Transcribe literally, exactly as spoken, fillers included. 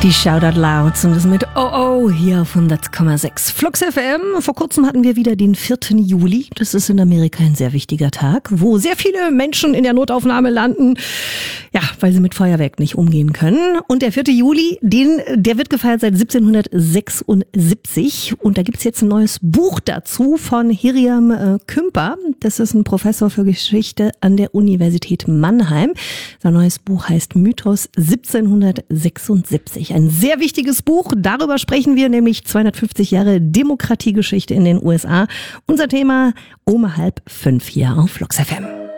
Die Shoutout Louds und das mit Oh Oh hier auf hundert Komma sechs Flux F M. Vor kurzem hatten wir wieder den vierten Juli. Das ist in Amerika ein sehr wichtiger Tag, wo sehr viele Menschen in der Notaufnahme landen, ja, weil sie mit Feuerwerk nicht umgehen können. Und der vierte Juli, den, der wird gefeiert seit siebzehnhundertsechsundsiebzig. Und da gibt's jetzt ein neues Buch dazu von Hiriam äh, Kümper. Das ist ein Professor für Geschichte an der Universität Mannheim. Sein neues Buch heißt Mythos siebzehnhundertsechsundsiebzig. Ein sehr wichtiges Buch. Darüber sprechen wir, nämlich zweihundertfünfzig Jahre Demokratiegeschichte in den U S A. Unser Thema um halb fünf hier auf Flux F M.